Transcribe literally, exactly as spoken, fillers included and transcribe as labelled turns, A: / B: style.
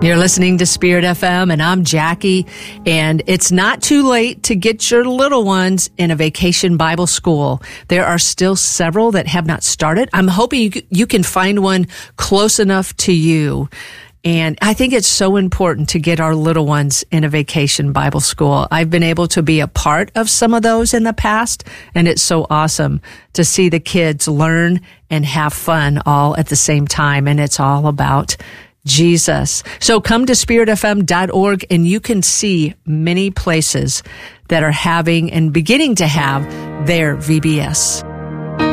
A: You're listening to Spirit F M, and I'm Jackie, and it's not too late to get your little ones in a vacation Bible school. There are still several that have not started. I'm hoping you, you can find one close enough to you. And I think it's so important to get our little ones in a vacation Bible school. I've been able to be a part of some of those in the past, and it's so awesome to see the kids learn and have fun all at the same time. And it's all about Jesus. So come to spirit f m dot org and you can see many places that are having and beginning to have their V B S.